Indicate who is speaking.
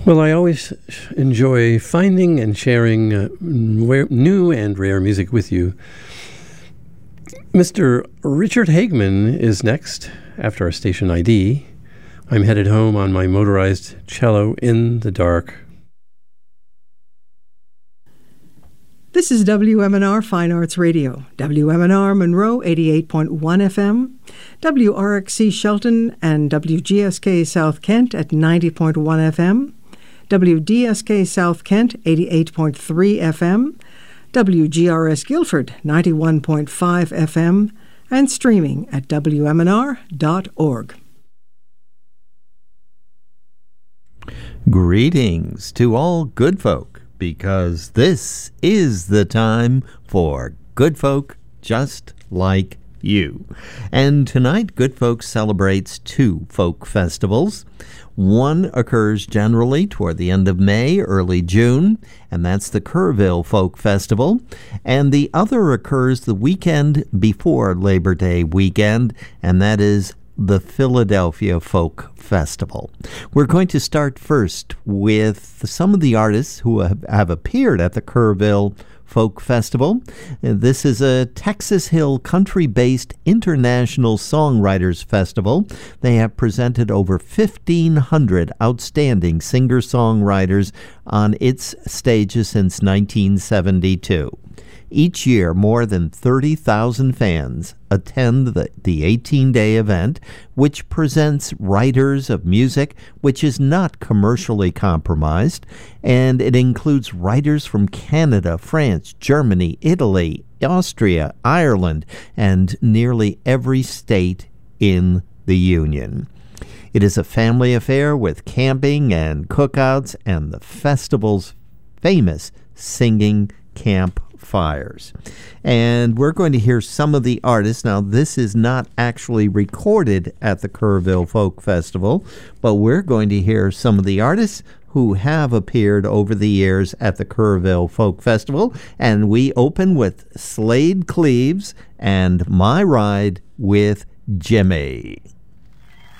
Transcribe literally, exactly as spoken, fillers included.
Speaker 1: Well, I always enjoy finding and sharing uh, new and rare music with you. Mister Richard Hagman is next after our station I D. I'm headed home on my motorized cello in the dark.
Speaker 2: This is W M N R Fine Arts Radio, W M N R Monroe eighty-eight point one F M, W R X C Shelton and W G S K South Kent at ninety point one F M, W D S K South Kent eighty-eight point three F M, W G R S Guilford ninety-one point five F M, and streaming at W M N R dot org.
Speaker 3: Greetings to all good folk, because this is the time for good folk just like you. And tonight, Good Folk celebrates two folk festivals. One occurs generally toward the end of May, early June, and that's the Kerrville Folk Festival. And the other occurs the weekend before Labor Day weekend, and that is the Philadelphia Folk Festival. We're going to start first with some of the artists who have, have appeared at the Kerrville Folk Festival. This is a Texas Hill country-based international songwriters festival. They have presented over fifteen hundred outstanding singer-songwriters on its stages since nineteen seventy-two. Each year, more than thirty thousand fans attend the, the eighteen-day event, which presents writers of music which is not commercially compromised, and it includes writers from Canada, France, Germany, Italy, Austria, Ireland, and nearly every state in the Union. It is a family affair with camping and cookouts and the festival's famous singing camp fires. And we're going to hear some of the artists. Now, this is not actually recorded at the Kerrville Folk Festival, but we're going to hear some of the artists who have appeared over the years at the Kerrville Folk Festival. And we open with Slade Cleaves and My Ride with Jimmy.